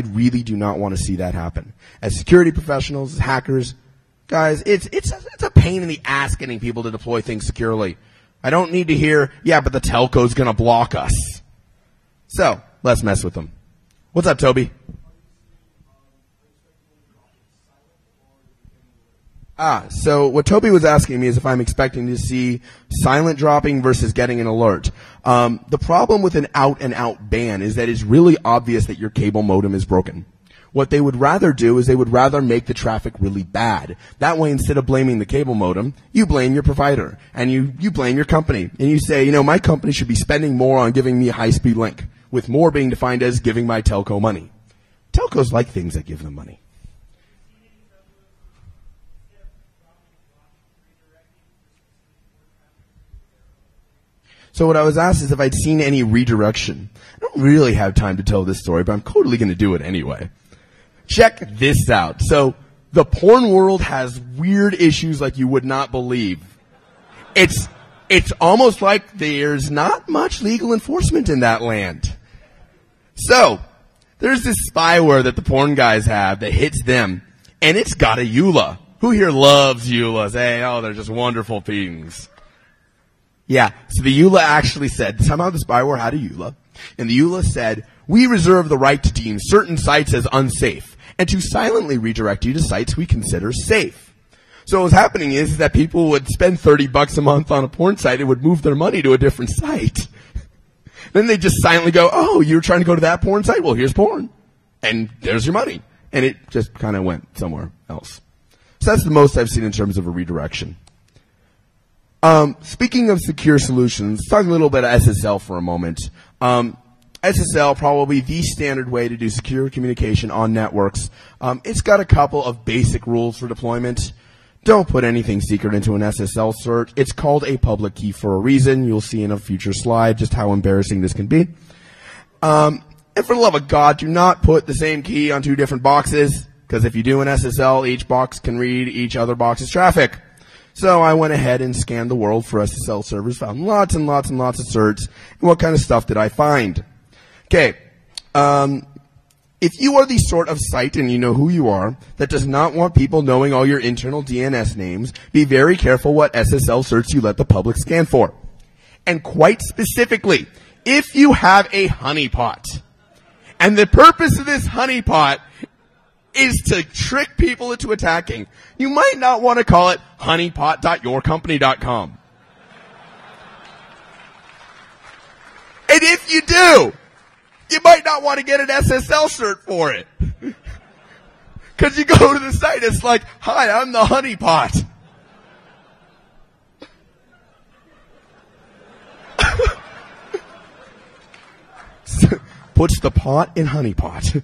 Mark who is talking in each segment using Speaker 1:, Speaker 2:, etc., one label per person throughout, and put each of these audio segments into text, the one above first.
Speaker 1: really do not want to see that happen. As security professionals, as hackers, guys, it's a pain in the ass getting people to deploy things securely. I don't need to hear, yeah, but the telco's gonna block us. So, let's mess with them. What's up, Toby? So what Toby was asking me is if I'm expecting to see silent dropping versus getting an alert. The problem with an out-and-out ban is that it's really obvious that your cable modem is broken. What they would rather do is they would rather make the traffic really bad. That way, instead of blaming the cable modem, you blame your provider, and you blame your company. And you say, my company should be spending more on giving me a high-speed link, with more being defined as giving my telco money. Telcos like things that give them money. So what I was asked is if I'd seen any redirection. I don't really have time to tell this story, but I'm totally going to do it anyway. Check this out. So the porn world has weird issues like you would not believe. It's almost like there's not much legal enforcement in that land. So there's this spyware that the porn guys have that hits them, and it's got a EULA. Who here loves EULAs? Hey, they're just wonderful things. Yeah, so the EULA actually said, somehow the spyware had a EULA, and the EULA said, we reserve the right to deem certain sites as unsafe, and to silently redirect you to sites we consider safe. So what was happening is that people would spend $30 a month on a porn site and would move their money to a different site. Then they just silently go, oh, you're trying to go to that porn site? Well, here's porn. And there's your money. And it just kind of went somewhere else. So that's the most I've seen in terms of a redirection. Speaking of secure solutions, let's talk a little bit of SSL for a moment. SSL, probably the standard way to do secure communication on networks. It's got a couple of basic rules for deployment. Don't put anything secret into an SSL cert. It's called a public key for a reason. You'll see in a future slide just how embarrassing this can be. And for the love of God, do not put the same key on two different boxes, because if you do an SSL, each box can read each other box's traffic. So I went ahead and scanned the world for SSL servers, found lots and lots and lots of certs. And what kind of stuff did I find? Okay. If you are the sort of site, and you know who you are, that does not want people knowing all your internal DNS names, be very careful what SSL certs you let the public scan for. And quite specifically, if you have a honeypot, and the purpose of this honeypot is to trick people into attacking, you might not want to call it honeypot.yourcompany.com. And if you do, you might not want to get an SSL cert for it. Because you go to the site, it's like, hi, I'm the honeypot. Puts the pot in honeypot.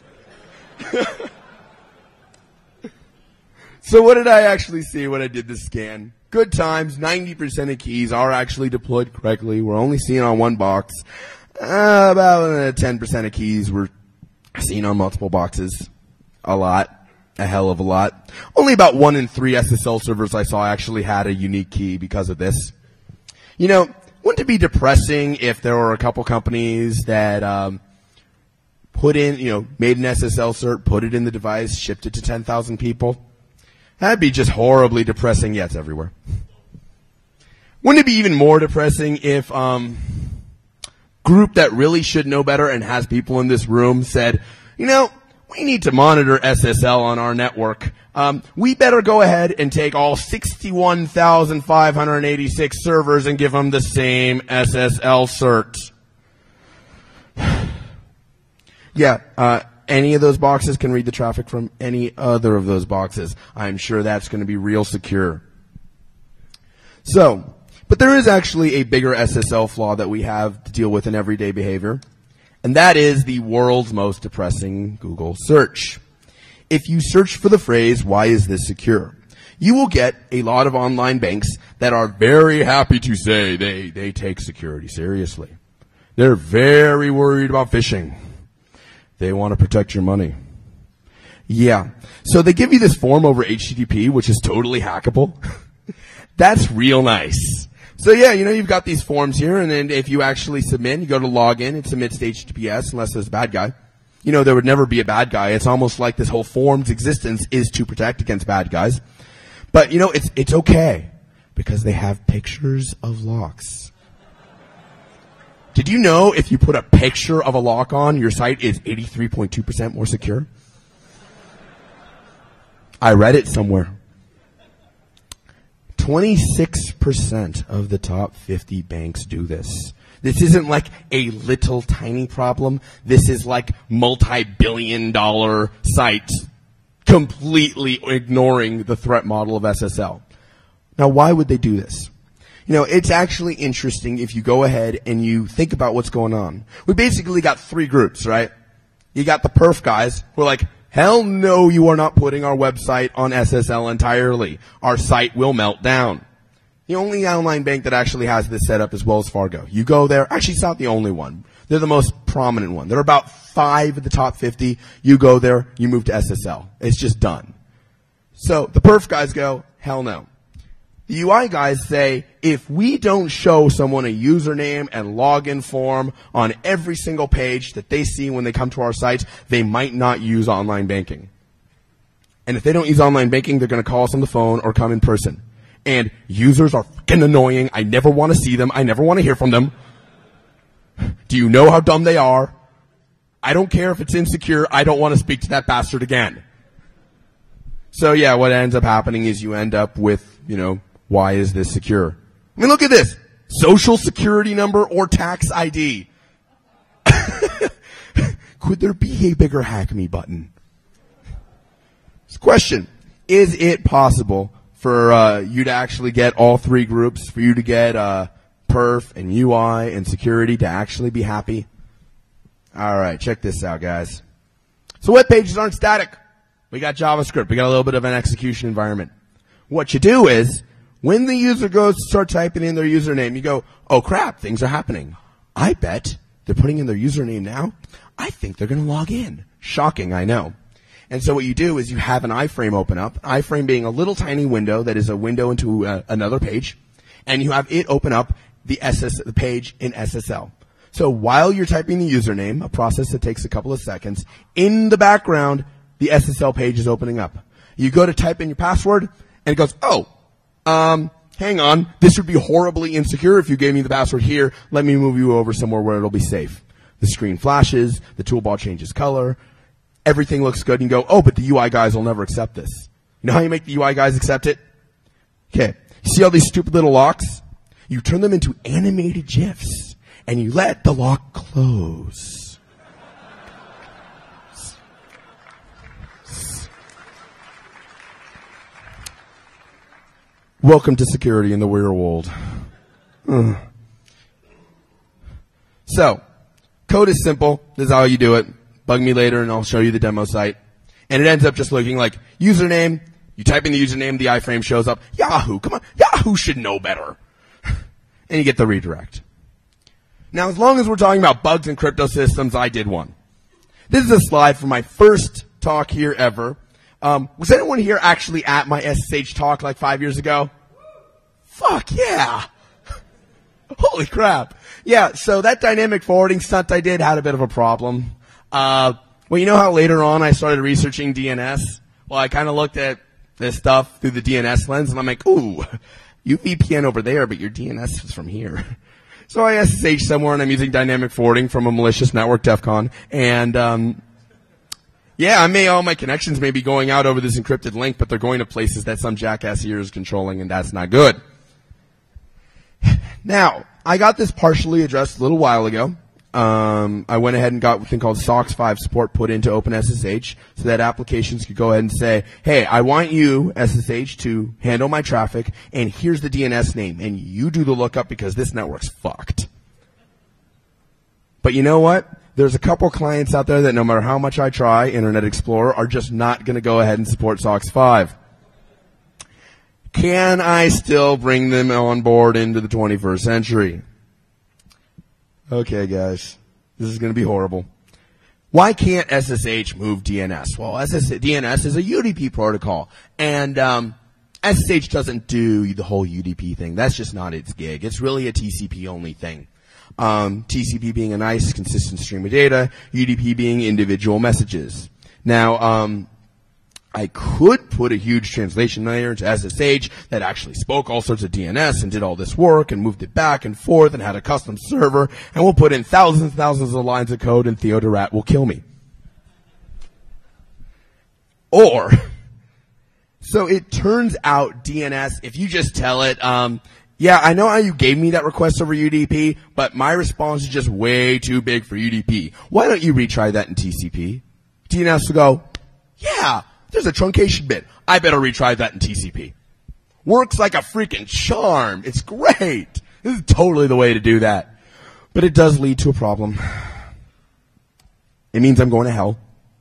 Speaker 1: So what did I actually see when I did the scan? Good times, 90% of keys are actually deployed correctly. We're only seeing on one box. About 10% of keys were seen on multiple boxes. A lot. A hell of a lot. Only about 1 in 3 SSL servers I saw actually had a unique key because of this. Wouldn't it be depressing if there were a couple companies that put in, made an SSL cert, put it in the device, shipped it to 10,000 people? That'd be just horribly depressing. Yeah, it's everywhere. Wouldn't it be even more depressing if group that really should know better and has people in this room said, we need to monitor SSL on our network. We better go ahead and take all 61,586 servers and give them the same SSL cert. Yeah, any of those boxes can read the traffic from any other of those boxes. I'm sure that's going to be real secure. But there is actually a bigger SSL flaw that we have to deal with in everyday behavior, and that is the world's most depressing Google search. If you search for the phrase, why is this secure? You will get a lot of online banks that are very happy to say they take security seriously. They're very worried about phishing. They want to protect your money. Yeah. So they give you this form over HTTP, which is totally hackable. That's real nice. So yeah, you've got these forms here, and then if you actually submit, you go to login, it submits to HTTPS unless there's a bad guy. there would never be a bad guy. It's almost like this whole forum's existence is to protect against bad guys. But, it's okay because they have pictures of locks. Did you know if you put a picture of a lock on, your site is 83.2% more secure? I read it somewhere. 26% of the top 50 banks do this. This isn't like a little tiny problem. This is like multi-billion-dollar sites completely ignoring the threat model of SSL. Now, why would they do this? It's actually interesting if you go ahead and you think about what's going on. We basically got three groups, right? You got the perf guys who are like, hell no, you are not putting our website on SSL entirely. Our site will melt down. The only online bank that actually has this set up is Wells Fargo. You go there. Actually, it's not the only one. They're the most prominent one. There are about 5 of the top 50. You go there, you move to SSL. It's just done. So the perf guys go, hell no. The UI guys say, if we don't show someone a username and login form on every single page that they see when they come to our site, they might not use online banking. And if they don't use online banking, they're going to call us on the phone or come in person. And users are fucking annoying. I never want to see them. I never want to hear from them. Do you know how dumb they are? I don't care if it's insecure. I don't want to speak to that bastard again. So yeah, what ends up happening is you end up with, why is this secure? I mean, look at this. Social security number or tax ID. Could there be a bigger hack me button? This question. Is it possible for you to actually get all three groups, for you to get perf and UI and security to actually be happy? All right, check this out, guys. So web pages aren't static. We got JavaScript. We got a little bit of an execution environment. What you do is, when the user goes to start typing in their username, you go, oh crap, things are happening. I bet they're putting in their username now. I think they're going to log in. Shocking, I know. And so what you do is you have an iframe open up, iframe being a little tiny window that is a window into another page, and you have it open up the page in SSL. So while you're typing the username, a process that takes a couple of seconds, in the background, the SSL page is opening up. You go to type in your password, and it goes, hang on, this would be horribly insecure if you gave me the password here. Let me move you over somewhere where it'll be safe. The screen flashes, the toolbar changes color, everything looks good, and you go, oh, but the UI guys will never accept this. You know how you make the UI guys accept it? Okay, you see all these stupid little locks? You turn them into animated GIFs, and you let the lock close. Welcome to security in the real world. So, code is simple. This is how you do it. Bug me later and I'll show you the demo site. And it ends up just looking like username. You type in the username, the iframe shows up. Yahoo, come on. Yahoo should know better. And you get the redirect. Now, as long as we're talking about bugs in crypto systems, I did one. This is a slide from my first talk here ever. Was anyone here actually at my SSH talk like 5 years ago? Fuck yeah. Holy crap. Yeah, so that dynamic forwarding stunt I did had a bit of a problem. Well, you know how later on I started researching DNS? Well, I kind of looked at this stuff through the DNS lens and I'm like, ooh, you VPN over there, but your DNS is from here. So I SSH somewhere and I'm using dynamic forwarding from a malicious network, DEF CON, and, yeah, all my connections may be going out over this encrypted link, but they're going to places that some jackass here is controlling, and that's not good. Now, I got this partially addressed a little while ago. I went ahead and got a thing called SOCKS 5 support put into OpenSSH so that applications could go ahead and say, hey, I want you, SSH, to handle my traffic, and here's the DNS name, and you do the lookup because this network's fucked. But you know what? There's a couple clients out there that no matter how much I try, Internet Explorer, are just not going to go ahead and support SOCKS 5. Can I still bring them on board into the 21st century? Okay, guys. This is going to be horrible. Why can't SSH move DNS? Well, DNS is a UDP protocol, and SSH doesn't do the whole UDP thing. That's just not its gig. It's really a TCP-only thing. TCP being a nice, consistent stream of data, UDP being individual messages. Now, I could put a huge translation layer into SSH that actually spoke all sorts of DNS and did all this work and moved it back and forth and had a custom server, and we'll put in thousands and thousands of lines of code and Theodorat will kill me. Or, so it turns out DNS, if you just tell it, yeah, I know how you gave me that request over UDP, but my response is just way too big for UDP. Why don't you retry that in TCP? DNS will go, yeah, there's a truncation bit. I better retry that in TCP. Works like a freaking charm. It's great. This is totally the way to do that. But it does lead to a problem. It means I'm going to hell.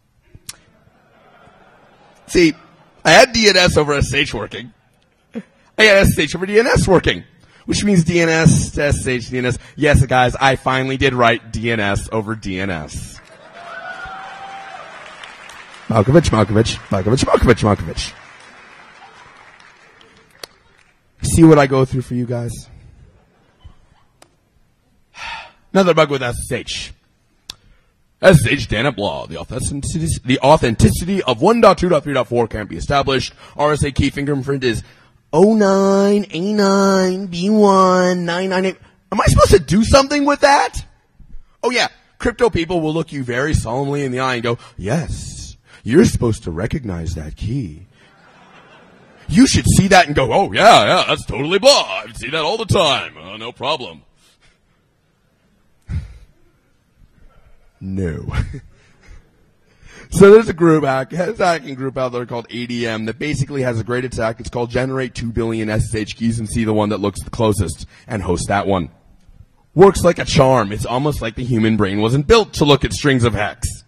Speaker 1: See, I had DNS over SSH working. I had SSH over DNS working. Which means DNS to SSH DNS. Yes, guys, I finally did write DNS over DNS. Malkovich. See what I go through for you guys? Another bug with SSH. SSH stand-up law. The authenticity of 1.2.3.4 can't be established. RSA key fingerprint is 09A9B1998. Am I supposed to do something with that? Oh yeah, crypto people will look you very solemnly in the eye and go, yes. You're supposed to recognize that key. You should see that and go, oh yeah, that's totally blah. I see that all the time. No problem. No. So there's a hacking group out there called ADM that basically has a great attack. It's called generate 2 billion SSH keys and see the one that looks the closest and host that one. Works like a charm. It's almost like the human brain wasn't built to look at strings of hex.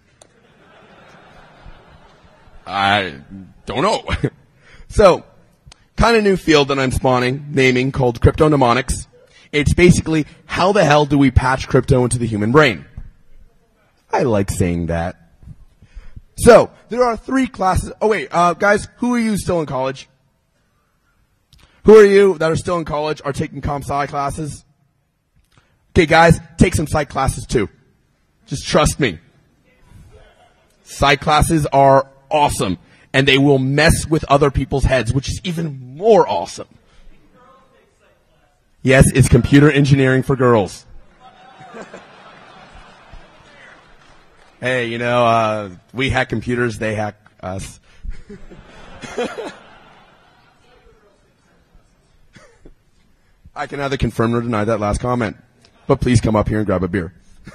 Speaker 1: I don't know. So, kind of new field that I'm naming called crypto mnemonics. It's basically how the hell do we patch crypto into the human brain? I like saying that. So, there are 3 classes. Oh wait, guys, who are you still in college? Who are you that are still in college are taking comp sci classes? Okay guys, take some psych classes too. Just trust me. Psych classes are awesome, and they will mess with other people's heads, which is even more awesome. Yes, it's computer engineering for girls. Hey, we hack computers, they hack us. I can neither confirm nor deny that last comment, but please come up here and grab a beer.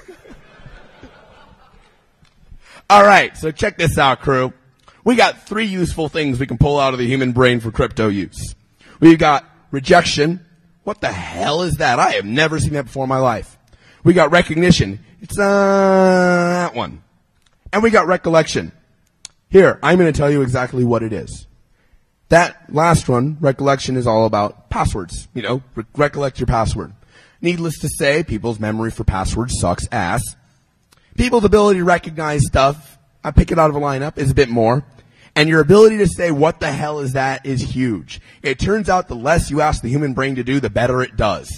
Speaker 1: Alright, so check this out, crew. We got 3 useful things we can pull out of the human brain for crypto use. We've got rejection. What the hell is that? I have never seen that before in my life. We got recognition. It's that one. And we got recollection. Here, I'm going to tell you exactly what it is. That last one, recollection, is all about passwords. Recollect your password. Needless to say, people's memory for passwords sucks ass. People's ability to recognize stuff, I pick it out of a lineup, is a bit more. And your ability to say, what the hell is that, is huge. It turns out the less you ask the human brain to do, the better it does.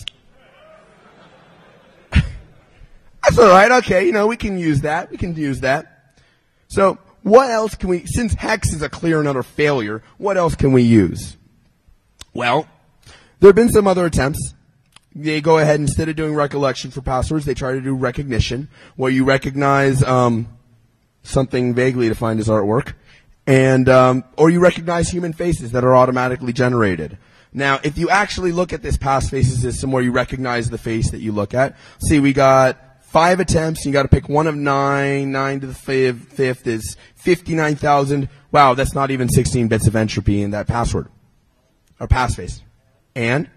Speaker 1: That's alright, okay, we can use that. So, what else can we, since hex is a clear and utter failure, what else can we use? Well, there have been some other attempts. They go ahead, instead of doing recollection for passwords, they try to do recognition, where you recognize something vaguely defined as artwork, and or you recognize human faces that are automatically generated. Now, if you actually look at this pass faces system where you recognize the face that you look at, see, we got 5 attempts, you got to pick one of 9. 9 to the fifth is 59,000. Wow, that's not even 16 bits of entropy in that password or passface. And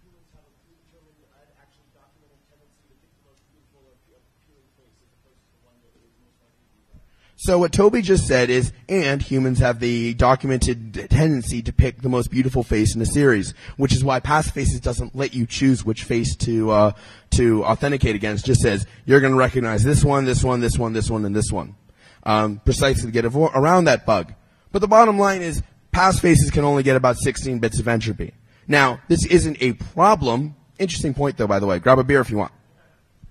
Speaker 1: so what Toby just said is, and humans have the documented tendency to pick the most beautiful face in the series, which is why Passfaces doesn't let you choose which face to authenticate against. It just says, you're going to recognize this one, this one, this one, this one, and this one. Precisely to get around that bug. But the bottom line is, Passfaces can only get about 16 bits of entropy. Now, this isn't a problem. Interesting point though, by the way. Grab a beer if you want.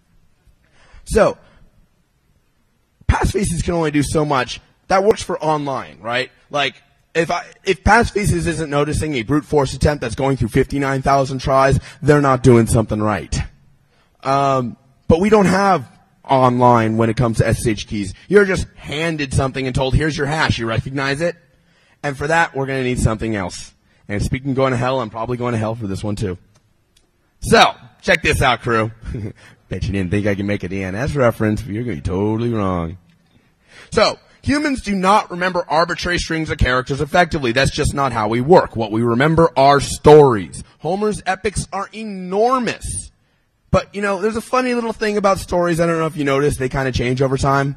Speaker 1: So, passfaces can only do so much. That works for online, right? Like, if passfaces isn't noticing a brute force attempt that's going through 59,000 tries, they're not doing something right. But we don't have online when it comes to SSH keys. You're just handed something and told, here's your hash. You recognize it? And for that, we're going to need something else. And speaking of going to hell, I'm probably going to hell for this one too. So, check this out, crew. Bet you didn't think I could make a DNS reference, but you're going to be totally wrong. So, humans do not remember arbitrary strings of characters effectively. That's just not how we work. What we remember are stories. Homer's epics are enormous. But, there's a funny little thing about stories. I don't know if you noticed. They kind of change over time.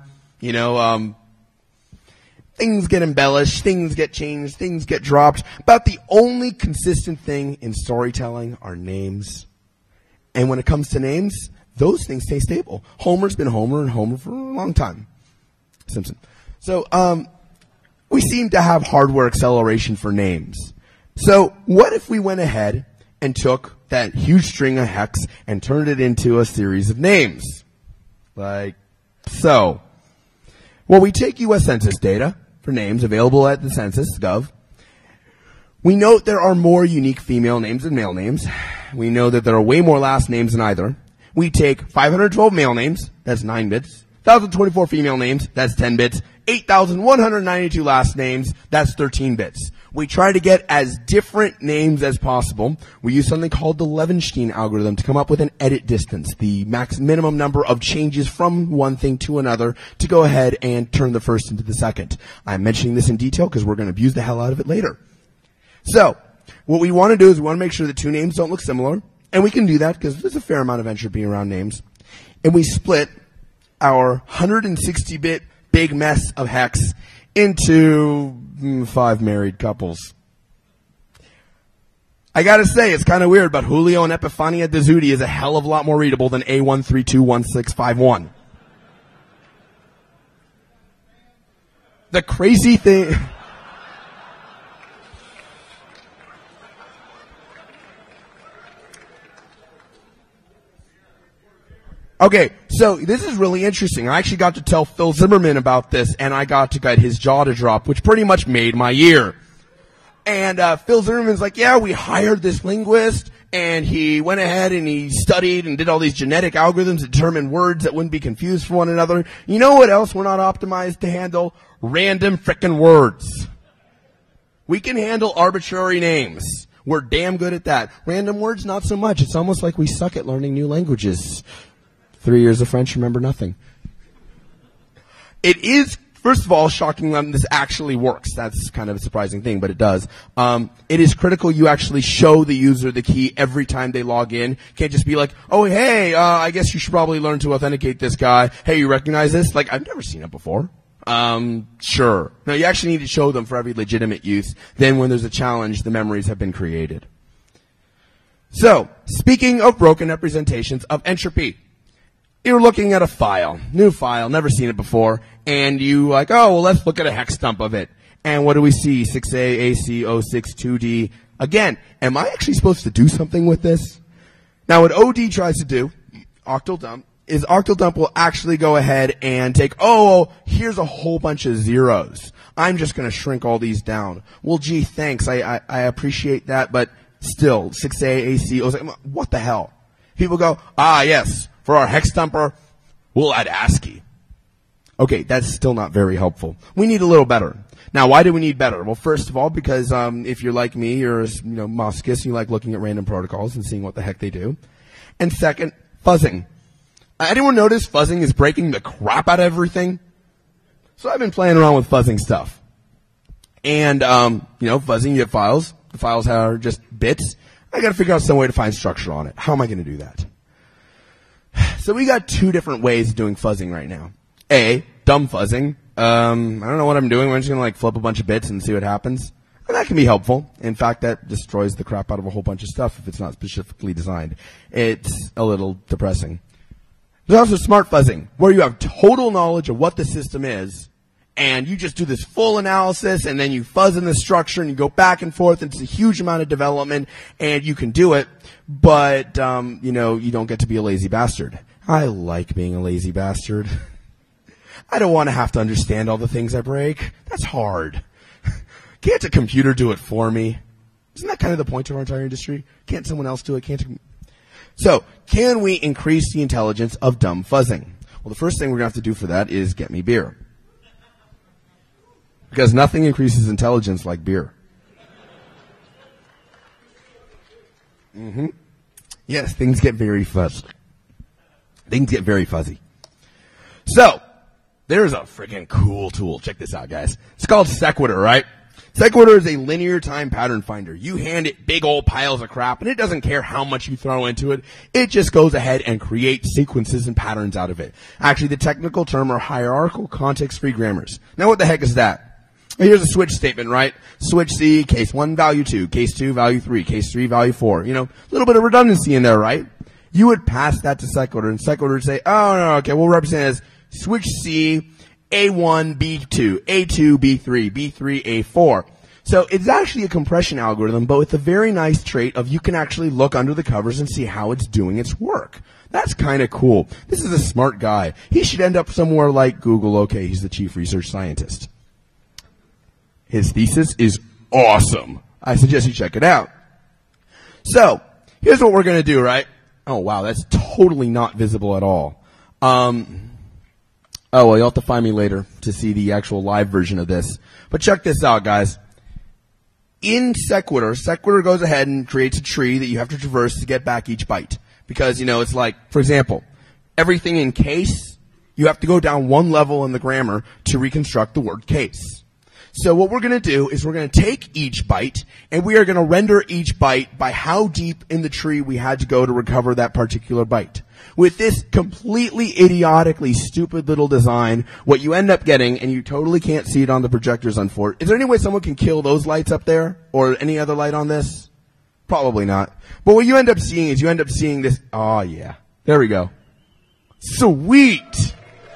Speaker 1: Things get embellished, things get changed, things get dropped. About the only consistent thing in storytelling are names. And when it comes to names, those things stay stable. Homer's been Homer and Homer for a long time. Simpson. So, we seem to have hardware acceleration for names. So, what if we went ahead and took that huge string of hex and turned it into a series of names? Like so. Well, we take U.S. Census data for names available at the census.gov. We note there are more unique female names than male names. We know that there are way more last names than either. We take 512 male names, that's 9 bits. 1,024 female names, that's 10 bits. 8,192 last names, that's 13 bits. We try to get as different names as possible. We use something called the Levenstein algorithm to come up with an edit distance, the minimum number of changes from one thing to another to go ahead and turn the first into the second. I'm mentioning this in detail because we're going to abuse the hell out of it later. So, what we want to do is we want to make sure the two names don't look similar, and we can do that because there's a fair amount of entropy around names. And we split our 160-bit big mess of hex into 5 married couples. I gotta say, it's kind of weird, but Julio and Epifania Dezzuti is a hell of a lot more readable than A1321651. The crazy thing... Okay, so this is really interesting. I actually got to tell Phil Zimmerman about this, and I got to get his jaw to drop, which pretty much made my year. And Phil Zimmerman's like, yeah, we hired this linguist, and he went ahead and he studied and did all these genetic algorithms to determine words that wouldn't be confused for one another. You know what else we're not optimized to handle? Random frickin' words. We can handle arbitrary names. We're damn good at that. Random words, not so much. It's almost like we suck at learning new languages. 3 years of French, remember nothing. It is, first of all, shocking that this actually works. That's kind of a surprising thing, but it does. It is critical you actually show the user the key every time they log in. Can't just be like, oh, hey, I guess you should probably learn to authenticate this guy. Hey, you recognize this? Like, I've never seen it before. Sure. No, you actually need to show them for every legitimate use. Then when there's a challenge, the memories have been created. So, speaking of broken representations of entropy. You're looking at a file, new file, never seen it before, and you like, oh, well, let's look at a hex dump of it. And what do we see? 6A, AC, 06, 2D. Again, am I actually supposed to do something with this? Now, what OD tries to do, octal dump, is octal dump will actually go ahead and take, oh, here's a whole bunch of zeros. I'm just going to shrink all these down. Well, gee, thanks. I appreciate that, but still, 6A, AC, 06, what the hell? People go, yes. For our hex dumper, we'll add ASCII. Okay, that's still not very helpful. We need a little better. Now, why do we need better? Well, first of all, because if you're like me, you're Moskis, you like looking at random protocols and seeing what the heck they do. And second, fuzzing. Anyone notice fuzzing is breaking the crap out of everything? So I've been playing around with fuzzing stuff. And, fuzzing, you get files. The files are just bits. I gotta figure out some way to find structure on it. How am I gonna do that? So we got two different ways of doing fuzzing right now. A, dumb fuzzing. I don't know what I'm doing. We're just going to flip a bunch of bits and see what happens. And that can be helpful. In fact, that destroys the crap out of a whole bunch of stuff if it's not specifically designed. It's a little depressing. There's also smart fuzzing, where you have total knowledge of what the system is, and you just do this full analysis, and then you fuzz in the structure, and you go back and forth, and it's a huge amount of development, and you can do it, but, you don't get to be a lazy bastard. I like being a lazy bastard. I don't want to have to understand all the things I break. That's hard. Can't a computer do it for me? Isn't that kind of the point of our entire industry? Can't someone else do it? So, can we increase the intelligence of dumb fuzzing? Well, the first thing we're going to have to do for that is get me beer. Because nothing increases intelligence like beer. Yes, things get very fuzzy. So, there's a freaking cool tool. Check this out, guys. It's called Sequitur, right? Sequitur is a linear time pattern finder. You hand it big old piles of crap, and it doesn't care how much you throw into it. It just goes ahead and creates sequences and patterns out of it. Actually, the technical term are hierarchical context-free grammars. Now, what the heck is that? Here's a switch statement, right? Switch C, case 1, value 2, case 2, value 3, case 3, value 4. You know, a little bit of redundancy in there, right? You would pass that to Sequitur, and Sequitur would say, oh, no, okay, we'll represent it as switch C, A1, B2, A2, B3, B3, A4. So it's actually a compression algorithm, but with a very nice trait of you can actually look under the covers and see how it's doing its work. That's kind of cool. This is a smart guy. He should end up somewhere like Google. Okay, he's the chief research scientist. His thesis is awesome. I suggest you check it out. So, here's what we're going to do, right? Oh, wow, that's totally not visible at all. Oh, well, you'll have to find me later to see the actual live version of this. But check this out, guys. In Sequitur, Sequitur goes ahead and creates a tree that you have to traverse to get back each byte. Because, you know, it's like, for example, everything in case, you have to go down one level in the grammar to reconstruct the word case. So what we're going to do is we're going to take each byte, and we are going to render each byte by how deep in the tree we had to go to recover that particular byte. With this completely idiotically stupid little design, what you end up getting, and you totally can't see it on the projectors is there any way someone can kill those lights up there? Or any other light on this? Probably not. But what you end up seeing is this, oh yeah, there we go. Sweet!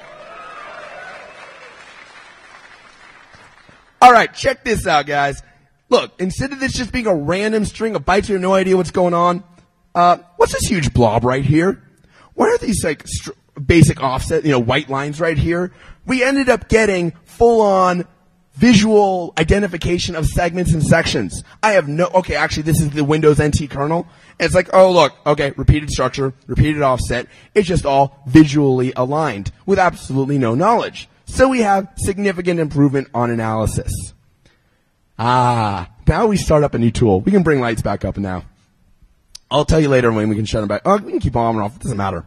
Speaker 1: Alright, check this out, guys. Look, instead of this just being a random string of bytes, you have no idea what's going on. What's this huge blob right here? What are these, like, basic offset, white lines right here? We ended up getting full-on visual identification of segments and sections. Actually, this is the Windows NT kernel. And it's like, oh, look, okay, repeated structure, repeated offset. It's just all visually aligned with absolutely no knowledge. So we have significant improvement on analysis. Now we start up a new tool. We can bring lights back up now. I'll tell you later when we can shut them back. Oh, we can keep them on and off. It doesn't matter.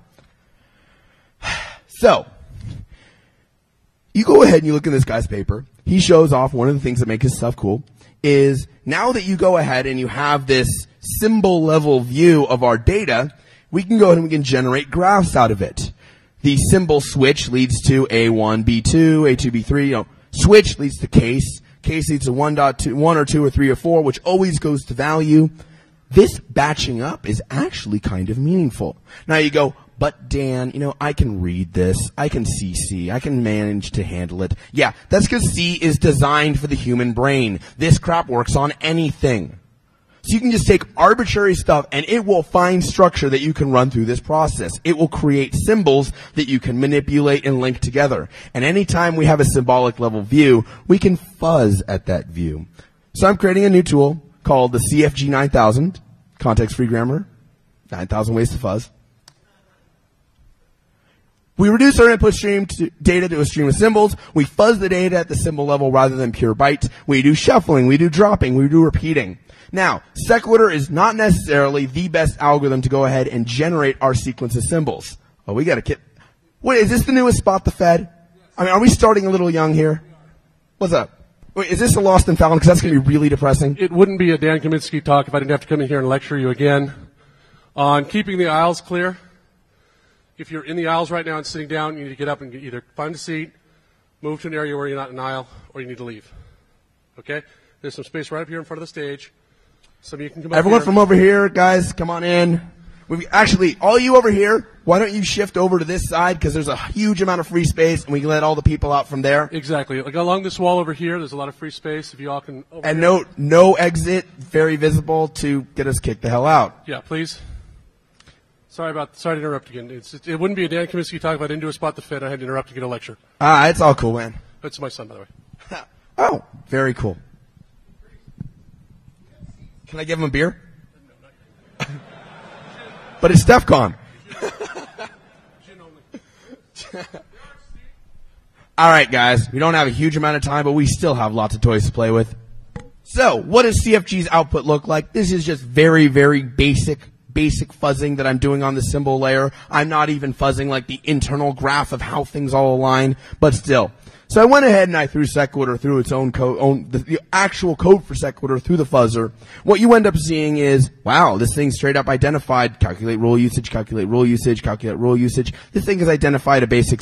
Speaker 1: So, you go ahead and you look at this guy's paper. He shows off one of the things that make his stuff cool is now that you go ahead and you have this symbol level view of our data, we can go ahead and we can generate graphs out of it. The symbol switch leads to A1, B2, A2, B3. Switch leads to case. Case leads to 1 or 2 or 3 or 4, which always goes to value. This batching up is actually kind of meaningful. Now you go, but Dan, I can read this. I can see C. I can manage to handle it. Yeah, that's because C is designed for the human brain. This crap works on anything. So you can just take arbitrary stuff and it will find structure that you can run through this process. It will create symbols that you can manipulate and link together. And anytime we have a symbolic level view, we can fuzz at that view. So I'm creating a new tool called the CFG 9000, context-free grammar, 9,000 ways to fuzz. We reduce our input stream data to a stream of symbols. We fuzz the data at the symbol level rather than pure bytes. We do shuffling. We do dropping. We do repeating. Now, Sequitur is not necessarily the best algorithm to go ahead and generate our sequence of symbols. Oh, we got a kit. Wait, is this the newest Spot the Fed? I mean, are we starting a little young here? What's up? Wait, is this a lost and found? Because that's going to be really depressing.
Speaker 2: It wouldn't be a Dan Kaminsky talk if I didn't have to come in here and lecture you again on keeping the aisles clear. If you're in the aisles right now and sitting down, you need to get up and either find a seat, move to an area where you're not in an aisle, or you need to leave. Okay? There's some space right up here in front of the stage. Some of you can come up
Speaker 1: Everyone
Speaker 2: here.
Speaker 1: from over here, guys, come on in. Actually, all you over here, why don't you shift over to this side because there's a huge amount of free space and we can let all the people out from there.
Speaker 2: Exactly. Like along this wall over here, there's a lot of free space. If you all can.
Speaker 1: And no exit, very visible to get us kicked the hell out.
Speaker 2: Yeah, please. Sorry to interrupt again. It wouldn't be a Dan Kaminsky talk if I didn't do a spot to fit. I had to interrupt to get a lecture.
Speaker 1: It's all cool, man.
Speaker 2: That's my son, by the way.
Speaker 1: Oh, very cool. Can I give him a beer? But it's DEFCON. All right, guys. We don't have a huge amount of time, but we still have lots of toys to play with. So, what does CFG's output look like? This is just very, very basic fuzzing that I'm doing on the symbol layer. I'm not even fuzzing like the internal graph of how things all align, but still. So I went ahead and I threw Sequitur through its own code, the actual code for Sequitur through the fuzzer. What you end up seeing is, wow, this thing straight up identified calculate rule usage, calculate rule usage, calculate rule usage. This thing has identified a basic,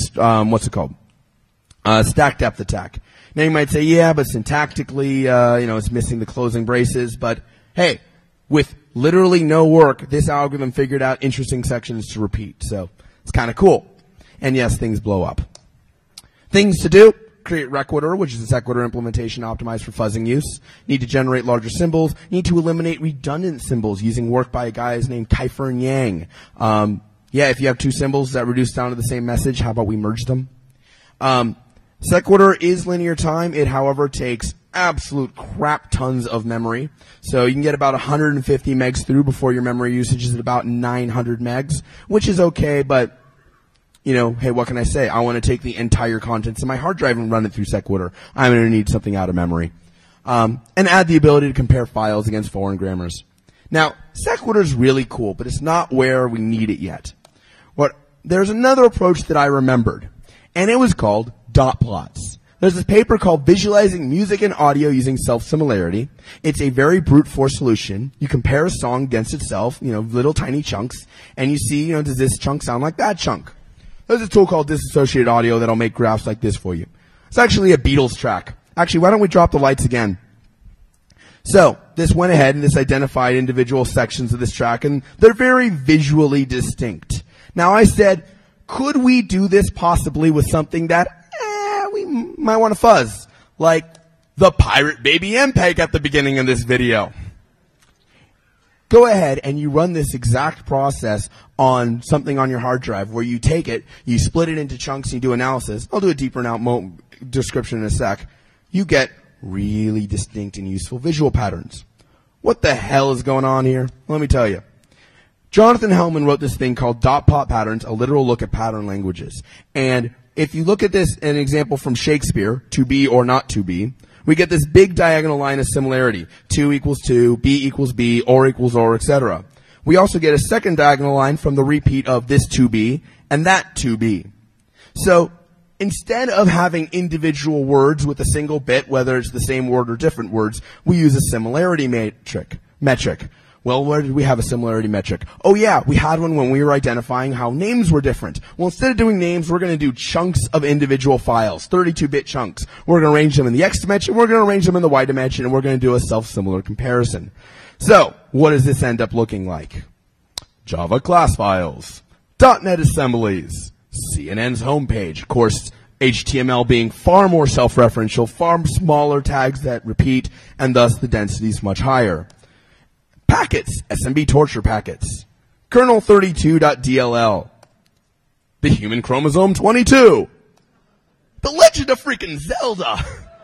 Speaker 1: stack depth attack. Now you might say, yeah, but syntactically, it's missing the closing braces, but hey, with literally no work, this algorithm figured out interesting sections to repeat. So it's kind of cool. And yes, things blow up. Things to do: create Requitur, which is a Sequitur implementation optimized for fuzzing use. Need to generate larger symbols. Need to eliminate redundant symbols using work by a guy named Kaifern Yang. If you have two symbols that reduce down to the same message, how about we merge them? Sequitur is linear time. It, however, takes absolute crap tons of memory. So you can get about 150 megs through before your memory usage is at about 900 megs, which is okay, but hey, what can I say? I want to take the entire contents of my hard drive and run it through Sequitur. I'm going to need something out of memory. And add the ability to compare files against foreign grammars. Now, Sequitur is really cool, but it's not where we need it yet. There's another approach that I remembered, and it was called dot plots. There's this paper called Visualizing Music and Audio Using Self-Similarity. It's a very brute force solution. You compare a song against itself, little tiny chunks, and you see, does this chunk sound like that chunk? There's a tool called Disassociated Audio that'll make graphs like this for you. It's actually a Beatles track. Actually, why don't we drop the lights again? So, this went ahead and this identified individual sections of this track, and they're very visually distinct. Now, I said, could we do this possibly with something that we might want to fuzz? Like the Pirate Baby MPEG at the beginning of this video. Go ahead and you run this exact process on something on your hard drive where you take it, you split it into chunks, and you do analysis. I'll do a deeper description in a sec. You get really distinct and useful visual patterns. What the hell is going on here? Let me tell you. Jonathan Hellman wrote this thing called Dot Plot Patterns, a literal look at pattern languages. And if you look at this, an example from Shakespeare, to be or not to be, we get this big diagonal line of similarity. 2 equals 2, B equals B, or equals or, etc. We also get a second diagonal line from the repeat of this to be and that to be. So instead of having individual words with a single bit, whether it's the same word or different words, we use a similarity metric. Well, where did we have a similarity metric? Oh yeah, we had one when we were identifying how names were different. Well, instead of doing names, we're going to do chunks of individual files, 32-bit chunks. We're going to arrange them in the X dimension, we're going to arrange them in the Y dimension, and we're going to do a self-similar comparison. So, what does this end up looking like? Java class files, .NET assemblies, CNN's homepage, of course, HTML being far more self-referential, far smaller tags that repeat, and thus the density is much higher. Packets, SMB torture packets. Kernel32.dll. The Human Chromosome 22. The Legend of freaking Zelda.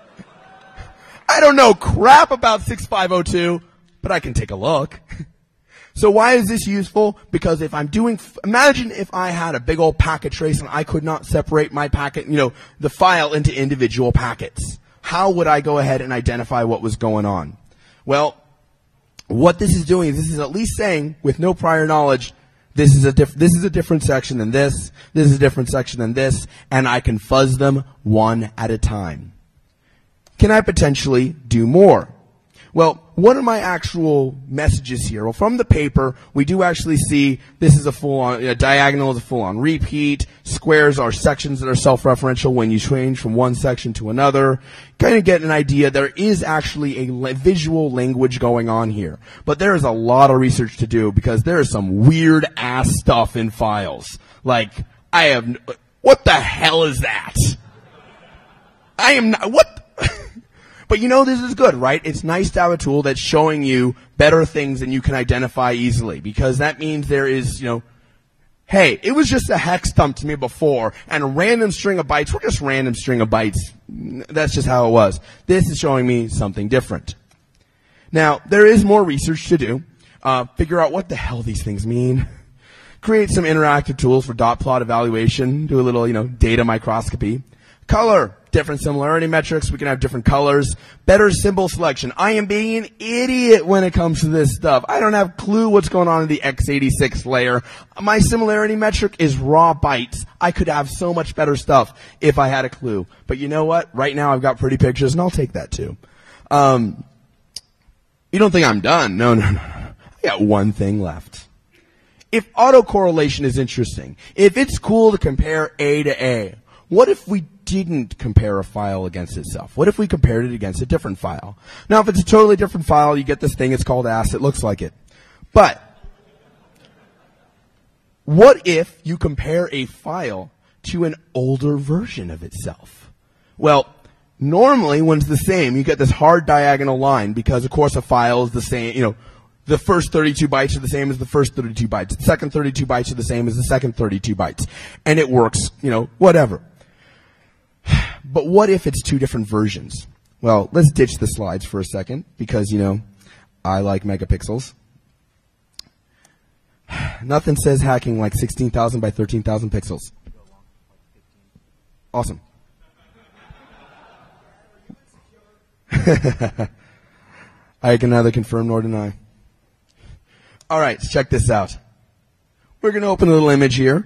Speaker 1: I don't know crap about 6502, but I can take a look. So why is this useful? Because if I'm imagine if I had a big old packet trace and I could not separate my packet, the file into individual packets. How would I go ahead and identify what was going on? Well, what this is doing is this is at least saying, with no prior knowledge, this is a different section than this is a different section than this, and I can fuzz them one at a time. Can I potentially do more? Well, what are my actual messages here? Well, from the paper, we do actually see this is a diagonal is a full-on repeat. Squares are sections that are self-referential when you change from one section to another. Kind of get an idea. There is actually a visual language going on here. But there is a lot of research to do because there is some weird-ass stuff in files. Like, what the hell is that? What? But this is good, right? It's nice to have a tool that's showing you better things than you can identify easily, because that means there is, hey, it was just a hex dump to me before, and a random string of bytes were just random string of bytes. That's just how it was. This is showing me something different. Now, there is more research to do. Figure out what the hell these things mean. Create some interactive tools for dot plot evaluation. Do a little, data microscopy. Color. Different similarity metrics. We can have different colors. Better symbol selection. I am being an idiot when it comes to this stuff. I don't have a clue what's going on in the x86 layer. My similarity metric is raw bytes. I could have so much better stuff if I had a clue. But you know what? Right now I've got pretty pictures, and I'll take that too. You don't think I'm done? No. I got one thing left. If autocorrelation is interesting, if it's cool to compare A to A, what if we didn't compare a file against itself? What if we compared it against a different file? Now, if it's a totally different file, you get this thing, it's called AST, it looks like it. But, what if you compare a file to an older version of itself? Well, normally when it's the same, you get this hard diagonal line because, of course, a file is the same, the first 32 bytes are the same as the first 32 bytes. The second 32 bytes are the same as the second 32 bytes. And it works, whatever. But what if it's two different versions? Well, let's ditch the slides for a second because, I like megapixels. Nothing says hacking like 16,000 by 13,000 pixels. Awesome. I can neither confirm nor deny. All right, check this out. We're going to open a little image here.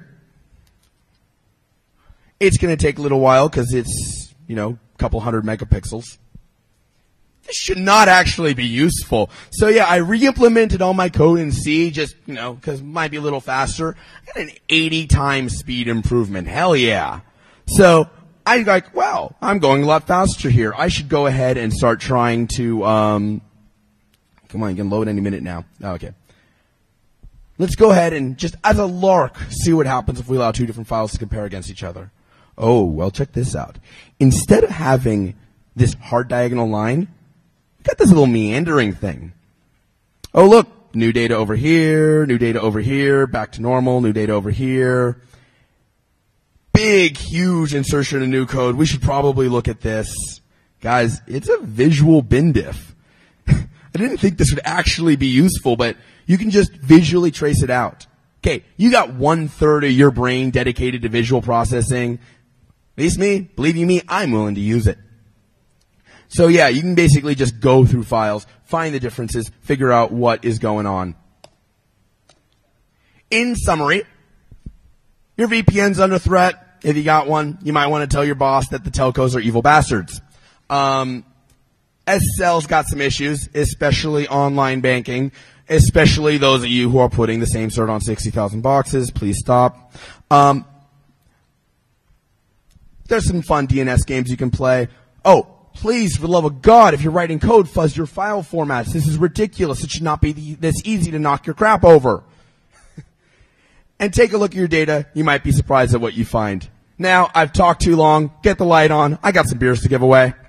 Speaker 1: It's going to take a little while because it's, a couple hundred megapixels. This should not actually be useful. So yeah, I re-implemented all my code in C just, because it might be a little faster. I got an 80 times speed improvement. Hell yeah. So I'm like, wow, I'm going a lot faster here. I should go ahead and start trying to, come on, you can load any minute now. Oh, okay. Let's go ahead and just as a lark see what happens if we allow two different files to compare against each other. Oh, well, check this out. Instead of having this hard diagonal line, we got this little meandering thing. Oh, look, new data over here, back to normal, new data over here. Big, huge insertion of new code. We should probably look at this. Guys, it's a visual bin diff. I didn't think this would actually be useful, but you can just visually trace it out. Okay, you got 1/3 of your brain dedicated to visual processing. At least me, believe you me, I'm willing to use it. So yeah, you can basically just go through files, find the differences, figure out what is going on. In summary, your VPN's under threat. If you got one, you might want to tell your boss that the telcos are evil bastards. SSL's got some issues, especially online banking, especially those of you who are putting the same cert on 60,000 boxes. Please stop. There's some fun DNS games you can play. Oh, please, for the love of God, if you're writing code, fuzz your file formats. This is ridiculous. It should not be this easy to knock your crap over. And take a look at your data. You might be surprised at what you find. Now, I've talked too long. Get the light on. I got some beers to give away.